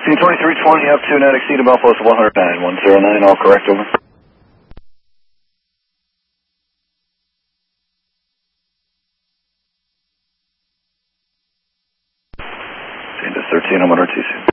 Scene 2320 up to not exceed about plus 109, 109, all correct, over. Scene to 13, I'm on RTC.